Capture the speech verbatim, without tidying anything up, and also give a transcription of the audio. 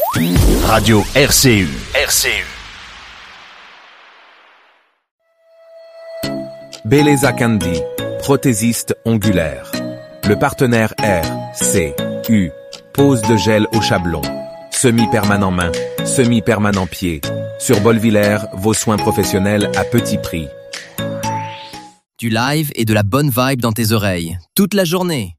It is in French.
Radio R C U. R C U. Beleza Candy, prothésiste ongulaire. Le partenaire R C U. Pose de gel au chablon. Semi-permanent main, semi-permanent pied. Sur Bolvillers, vos soins professionnels à petit prix. Du live et de la bonne vibe dans tes oreilles, toute la journée.